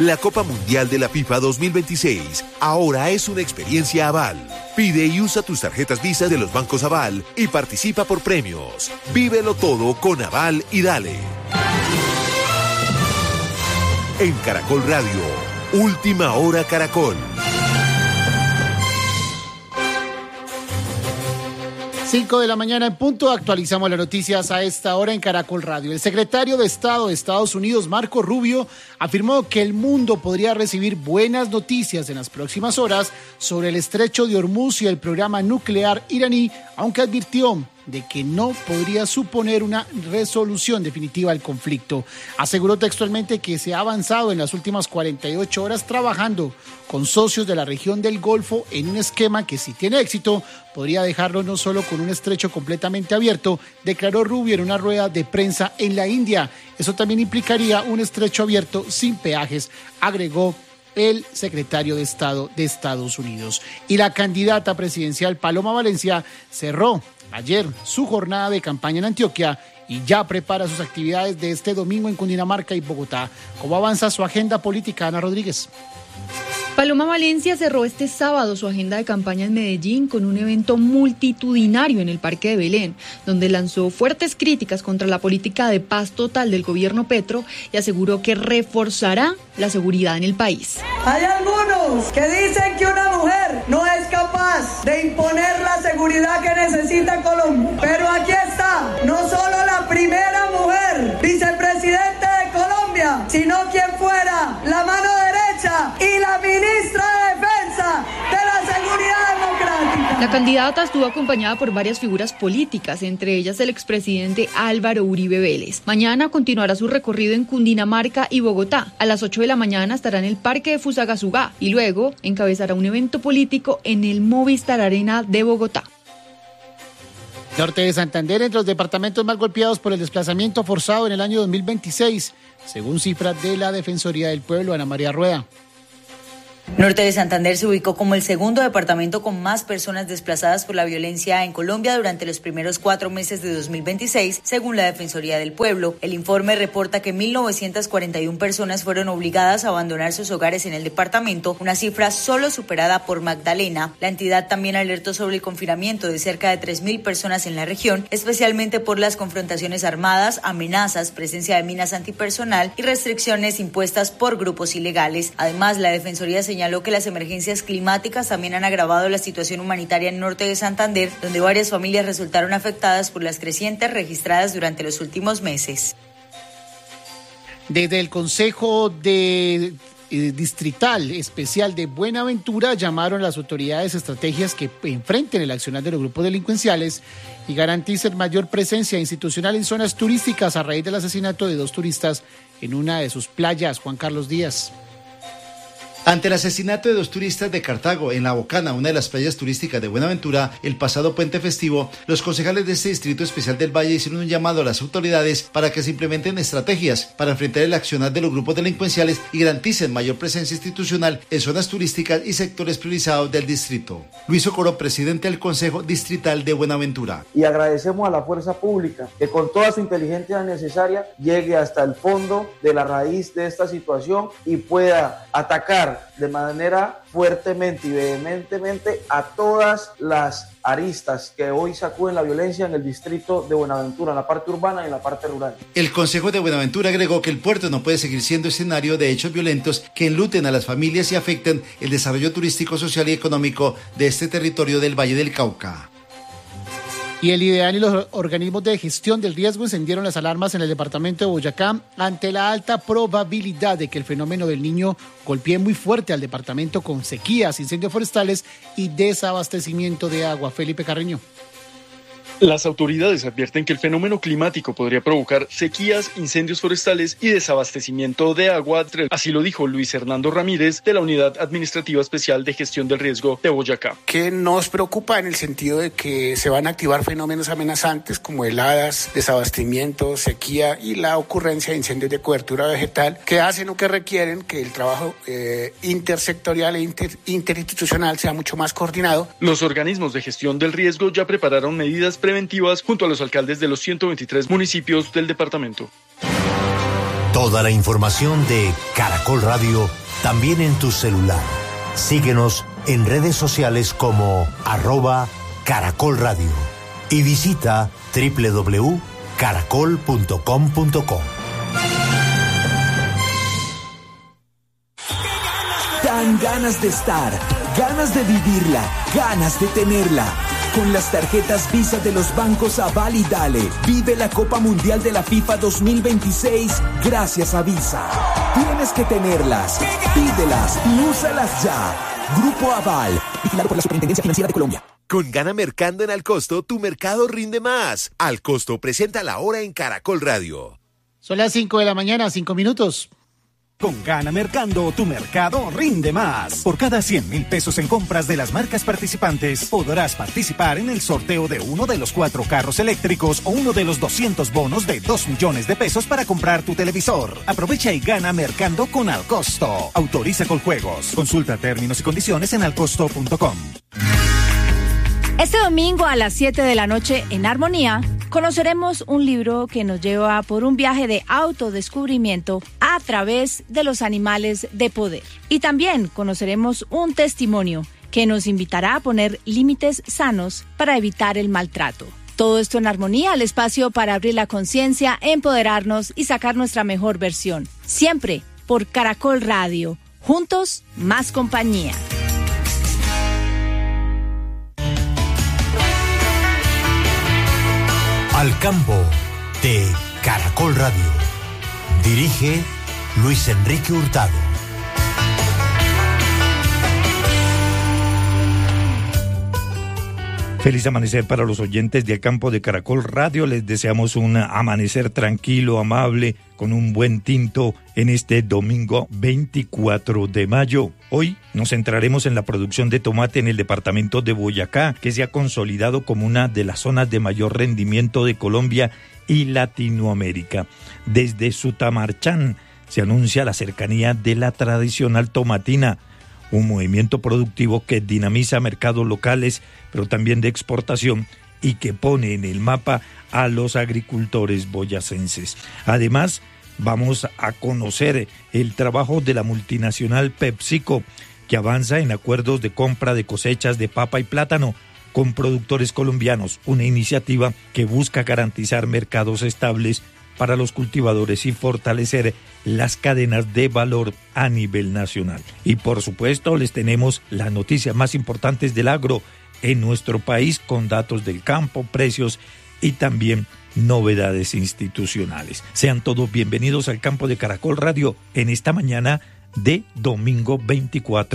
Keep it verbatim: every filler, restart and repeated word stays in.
La Copa Mundial de la FIFA dos mil veintiséis ahora es una experiencia Aval. Pide y usa tus tarjetas Visa de los bancos Aval y participa por premios. Vívelo todo con Aval y dale. En Caracol Radio, Última Hora Caracol. cinco de la mañana en punto, actualizamos las noticias a esta hora en Caracol Radio. El secretario de Estado de Estados Unidos, Marco Rubio, afirmó que el mundo podría recibir buenas noticias en las próximas horas sobre el estrecho de Hormuz y el programa nuclear iraní, aunque advirtió de que no podría suponer una resolución definitiva al conflicto. Aseguró textualmente que se ha avanzado en las últimas cuarenta y ocho horas trabajando con socios de la región del Golfo en un esquema que, si tiene éxito, podría dejarlo no solo con un estrecho completamente abierto, declaró Rubio en una rueda de prensa en la India. Eso también implicaría un estrecho abierto sin peajes, agregó el secretario de Estado de Estados Unidos. Y la candidata presidencial Paloma Valencia cerró ayer su jornada de campaña en Antioquia y ya prepara sus actividades de este domingo en Cundinamarca y Bogotá. ¿Cómo avanza su agenda política, Ana Rodríguez? Paloma Valencia cerró este sábado su agenda de campaña en Medellín con un evento multitudinario en el Parque de Belén, donde lanzó fuertes críticas contra la política de paz total del gobierno Petro y aseguró que reforzará la seguridad en el país. Hay algunos que dicen que una mujer no es capaz de imponer la seguridad que necesita Colombia, pero aquí está, no solo la primera mujer vicepresidente de Colombia, sino quien fuera la mano derecha y la ministra de Defensa de la Seguridad Democrática. La candidata estuvo acompañada por varias figuras políticas, entre ellas el expresidente Álvaro Uribe Vélez. Mañana continuará su recorrido en Cundinamarca y Bogotá. A las ocho de la mañana estará en el Parque de Fusagasugá y luego encabezará un evento político en el Movistar Arena de Bogotá. Norte de Santander, entre los departamentos más golpeados por el desplazamiento forzado en el año dos mil veintiséis, según cifras de la Defensoría del Pueblo. Ana María Rueda. Norte de Santander se ubicó como el segundo departamento con más personas desplazadas por la violencia en Colombia durante los primeros cuatro meses de dos mil veintiséis, según la Defensoría del Pueblo. El informe reporta que mil novecientas cuarenta y una personas fueron obligadas a abandonar sus hogares en el departamento, una cifra solo superada por Magdalena. La entidad también alertó sobre el confinamiento de cerca de tres mil personas en la región, especialmente por las confrontaciones armadas, amenazas, presencia de minas antipersonal y restricciones impuestas por grupos ilegales. Además, la Defensoría se señaló que las emergencias climáticas también han agravado la situación humanitaria en Norte de Santander, donde varias familias resultaron afectadas por las crecientes registradas durante los últimos meses. Desde el Consejo de eh, Distrital Especial de Buenaventura llamaron a las autoridades estrategias que enfrenten el accionar de los grupos delincuenciales y garanticen mayor presencia institucional en zonas turísticas a raíz del asesinato de dos turistas en una de sus playas. Juan Carlos Díaz. Ante el asesinato de dos turistas de Cartago en La Bocana, una de las playas turísticas de Buenaventura, el pasado puente festivo, los concejales de este distrito especial del Valle hicieron un llamado a las autoridades para que se implementen estrategias para enfrentar el accionar de los grupos delincuenciales y garanticen mayor presencia institucional en zonas turísticas y sectores priorizados del distrito. Luis Ocoro, presidente del Consejo Distrital de Buenaventura. Y agradecemos a la fuerza pública que con toda su inteligencia necesaria llegue hasta el fondo de la raíz de esta situación y pueda atacar de manera fuertemente y vehementemente a todas las aristas que hoy sacuden la violencia en el distrito de Buenaventura, en la parte urbana y en la parte rural. El Consejo de Buenaventura agregó que el puerto no puede seguir siendo escenario de hechos violentos que enluten a las familias y afecten el desarrollo turístico, social y económico de este territorio del Valle del Cauca. Y el IDEAN y los organismos de gestión del riesgo encendieron las alarmas en el departamento de Boyacá ante la alta probabilidad de que el fenómeno del Niño golpee muy fuerte al departamento con sequías, incendios forestales y desabastecimiento de agua. Felipe Carreño. Las autoridades advierten que el fenómeno climático podría provocar sequías, incendios forestales y desabastecimiento de agua. Así lo dijo Luis Hernando Ramírez de la Unidad Administrativa Especial de Gestión del Riesgo de Boyacá. Que nos preocupa en el sentido de que se van a activar fenómenos amenazantes como heladas, desabastecimiento, sequía y la ocurrencia de incendios de cobertura vegetal que hacen o que requieren que el trabajo eh, intersectorial e inter, interinstitucional sea mucho más coordinado. Los organismos de gestión del riesgo ya prepararon medidas preventivas junto a los alcaldes de los ciento veintitrés municipios del departamento. Toda la información de Caracol Radio también en tu celular. Síguenos en redes sociales como arroba Caracol Radio y visita doble u doble u doble u punto caracol punto com punto co. Dan ganas de estar, ganas de vivirla, ganas de tenerla. Con las tarjetas Visa de los bancos Aval y Dale, vive la Copa Mundial de la FIFA dos mil veintiséis gracias a Visa. Tienes que tenerlas, pídelas y úsalas ya. Grupo Aval, vigilado por la Superintendencia Financiera de Colombia. Con Gana Mercando en Alcosto, tu mercado rinde más. Alcosto presenta la hora en Caracol Radio. Son las cinco de la mañana, cinco minutos. Con Gana Mercando, tu mercado rinde más. Por cada cien mil pesos en compras de las marcas participantes, podrás participar en el sorteo de uno de los cuatro carros eléctricos o uno de los doscientos bonos de dos millones de pesos para comprar tu televisor. Aprovecha y gana Mercando con Alcosto. Autoriza con juegos. Consulta términos y condiciones en alcosto punto com. Este domingo a las siete de la noche en Armonía conoceremos un libro que nos lleva por un viaje de autodescubrimiento a través de los animales de poder. Y también conoceremos un testimonio que nos invitará a poner límites sanos para evitar el maltrato. Todo esto en Armonía, el espacio para abrir la conciencia, empoderarnos y sacar nuestra mejor versión. Siempre por Caracol Radio. Juntos, más compañía. Al campo de Caracol Radio. Dirige Luis Enrique Hurtado. Feliz amanecer para los oyentes del campo de Caracol Radio. Les deseamos un amanecer tranquilo, amable, con un buen tinto en este domingo veinticuatro de mayo. Hoy nos centraremos en la producción de tomate en el departamento de Boyacá, que se ha consolidado como una de las zonas de mayor rendimiento de Colombia y Latinoamérica. Desde Sutamarchán se anuncia la cercanía de la tradicional tomatina, un movimiento productivo que dinamiza mercados locales, pero también de exportación, y que pone en el mapa a los agricultores boyacenses. Además, vamos a conocer el trabajo de la multinacional PepsiCo, que avanza en acuerdos de compra de cosechas de papa y plátano con productores colombianos, una iniciativa que busca garantizar mercados estables para los cultivadores y fortalecer las cadenas de valor a nivel nacional. Y por supuesto les tenemos las noticias más importantes del agro en nuestro país, con datos del campo, precios y también novedades institucionales. Sean todos bienvenidos al campo de Caracol Radio en esta mañana de domingo veinticuatro